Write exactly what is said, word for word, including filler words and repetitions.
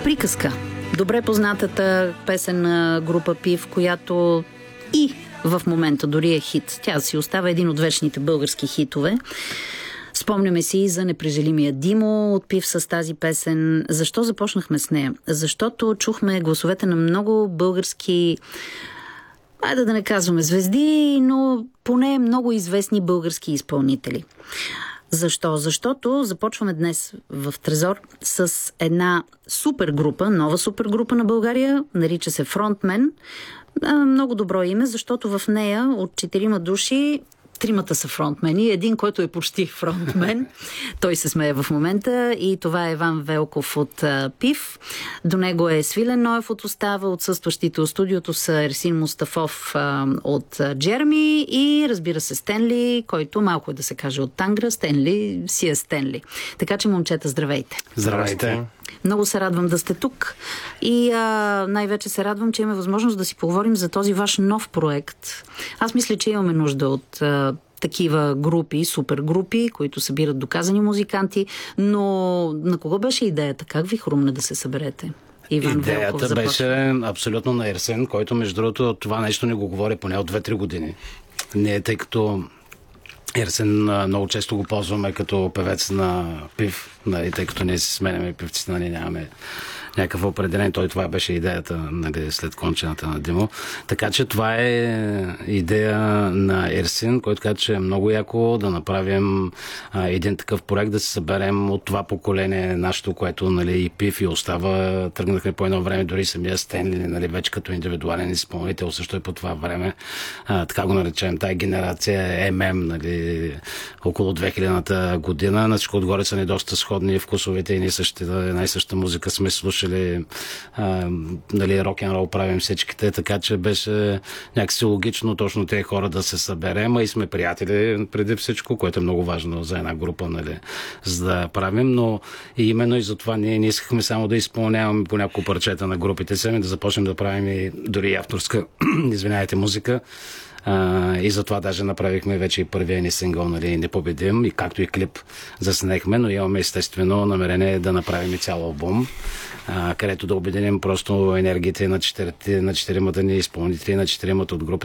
Приказка. Добре познатата песен на група Пив, която и в момента дори е хит. Тя си остава един от вечните български хитове. Спомняме си за непрежалимия Димо от Пив с тази песен. Защо започнахме с нея? Защото чухме гласовете на много български, айде да не казваме звезди, но поне много известни български изпълнители. Защо? Защото започваме днес в Трезор с една супергрупа, нова супергрупа на България, нарича се Фронтмен. Много добро име, защото в нея от четирима души тримата са фронтмени, един, който е почти фронтмен. Той се смее в момента и това е Иван Велков от а, Пив. До него е Свилен Ноев от Остава, отсъстващите от студиото са Ерсин Мустафов а, от а, Джерми и разбира се Стенли, който малко е да се каже от Тангра. Стенли си е Стенли. Така че, момчета, здравейте! Здравейте! Много се радвам да сте тук и а, най-вече се радвам, че имаме възможност да си поговорим за този ваш нов проект. Аз мисля, че имаме нужда от а, такива групи, супергрупи, които събират доказани музиканти, но на кого беше идеята? Как ви хрумна да се съберете? Иван Идеята Велков беше абсолютно на Ерсен, който между другото това нещо не го говори поне от две-три години. Не, тъй като Ерсен много често го ползваме като певец на Пив, нали, тъй като ние се сменяме певците, нали, нямаме някакъв определен. Той това беше идеята, нали, след кончената на Димо. Така че това е идея на Ерсин, който каза, че е много яко да направим а, един такъв проект, да се съберем от това поколение нашето, което, нали, и Пив и Остава. Тръгнахме по едно време, дори самия Стенли, нали, вече като индивидуален изпълнител, също е по това време. А, така го наречем, тая генерация Ем Ем, нали, около две хилядната година. На всичко отгоре са ни доста сходни вкусовете и ние същата, най-същата музика сме слушали. А, нали, рок-н-рол правим всичките, така че беше някакси логично точно тези хора да се съберем, а и сме приятели преди всичко, което е много важно за една група, нали, за да правим, но и именно и затова ние не искахме само да изпълняваме по няколко парчета на групите сами, да започнем да правим и дори авторска, извинявайте, музика. Uh, и затова даже направихме вече и първия ни сингъл, нали, Непобедим, и както и клип заснехме, но имаме естествено намерение да направим и цял албум, uh, където да обединим просто енергиите на четиримата, на четиримата ни изпълнители, на четиримата от групата,